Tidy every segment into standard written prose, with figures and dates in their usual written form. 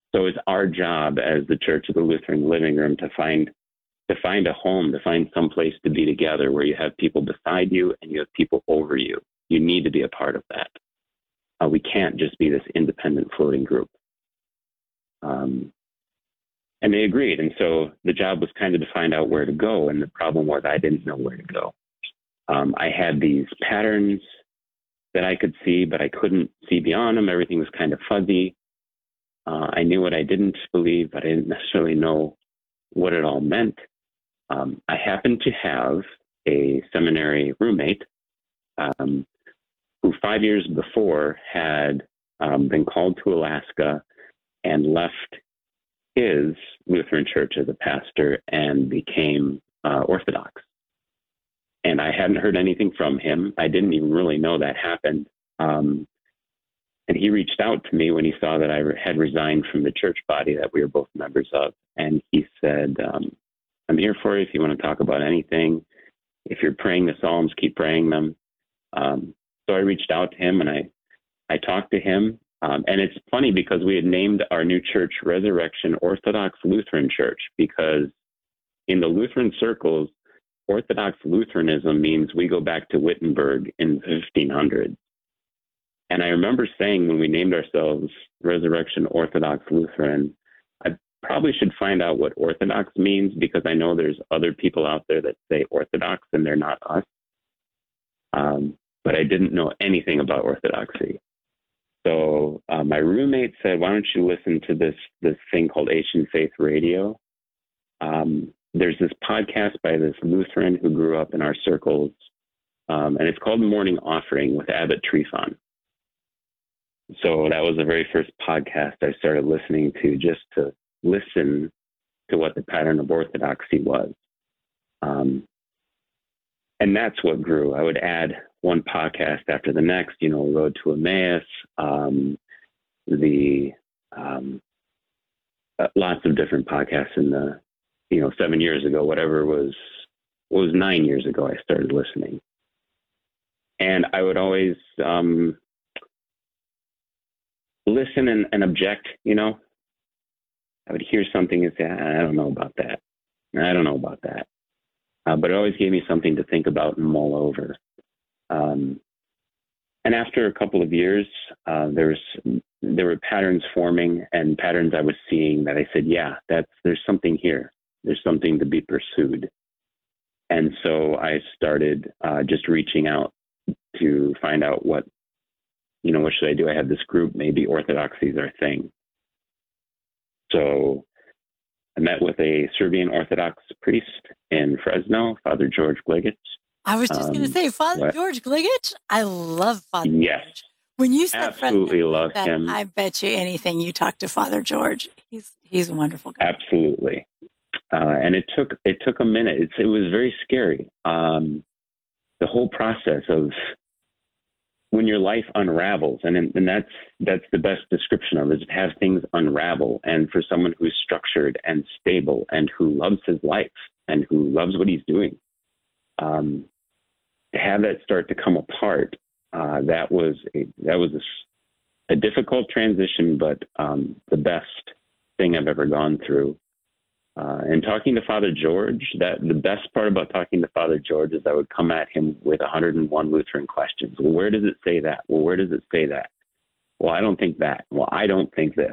So it's our job as the Church of the Lutheran Living Room to find a home, to find some place to be together where you have people beside you and you have people over you. You need to be a part of that. We can't just be this independent floating group. And they agreed. And so the job was kind of to find out where to go. And the problem was I didn't know where to go. I had these patterns that I could see, but I couldn't see beyond them. Everything was kind of fuzzy. I knew what I didn't believe, but I didn't necessarily know what it all meant. I happened to have a seminary roommate who 5 years before had been called to Alaska and left his Lutheran church as a pastor and became Orthodox. And I hadn't heard anything from him. I didn't even really know that happened. And he reached out to me when he saw that I had resigned from the church body that we were both members of. And he said, I'm here for you if you want to talk about anything. If you're praying the Psalms, keep praying them. So I reached out to him and I talked to him. And it's funny because we had named our new church Resurrection Orthodox Lutheran Church, because in the Lutheran circles, Orthodox Lutheranism means we go back to Wittenberg in the 1500s. And I remember saying when we named ourselves Resurrection Orthodox Lutheran, I probably should find out what Orthodox means, because I know there's other people out there that say Orthodox and they're not us. But I didn't know anything about Orthodoxy. So my roommate said, why don't you listen to this thing called Asian Faith Radio? There's this podcast by this Lutheran who grew up in our circles, and it's called Morning Offering with Abbott Trefon. So that was the very first podcast I started listening to, just to listen to what the pattern of orthodoxy was. And that's what grew. I would add one podcast after the next, Road to Emmaus, lots of different podcasts in the, 7 years ago, whatever was 9 years ago, I started listening. And I would always listen and object, I would hear something and say, I don't know about that. I don't know about that. But it always gave me something to think about and mull over. And after a couple of years, there were patterns forming and patterns I was seeing that I said, yeah, there's something here. There's something to be pursued. And so I started just reaching out to find out what should I do? I have this group, maybe Orthodoxy is our thing. So I met with a Serbian Orthodox priest in Fresno, Father George Gligic. I was just going to say, Father George Gligic. I love Father George. When you said absolutely love him. I bet you anything you talk to Father George. He's a wonderful guy. Absolutely. And it took a minute. It was very scary. The whole process of when your life unravels, and that's the best description of it, is to have things unravel. And for someone who's structured and stable and who loves his life and who loves what he's doing, to have that start to come apart, that was a difficult transition, but the best thing I've ever gone through. And talking to Father George, the best part about talking to Father George is I would come at him with 101 Lutheran questions. Well, where does it say that? Well, where does it say that? Well, I don't think that. Well, I don't think this.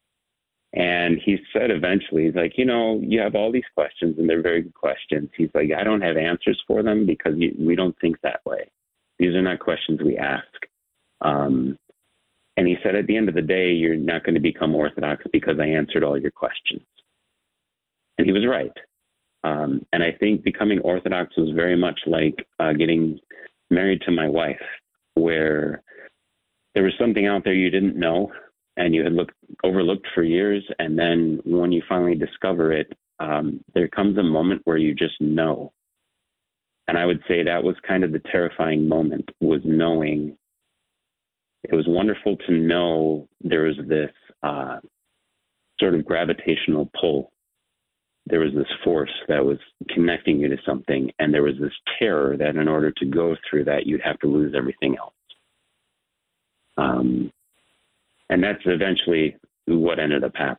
And he said eventually, he's like, you have all these questions and they're very good questions. He's like, I don't have answers for them because we don't think that way. These are not questions we ask. And he said, at the end of the day, you're not going to become Orthodox because I answered all your questions. And he was right. And I think becoming Orthodox was very much like getting married to my wife, where there was something out there you didn't know and you had overlooked for years. And then when you finally discover it, there comes a moment where you just know. And I would say that was kind of the terrifying moment, was knowing. It was wonderful to know there was this sort of gravitational pull. There was this force that was connecting you to something, and there was this terror that in order to go through that, you'd have to lose everything else. And that's eventually what ended up happening.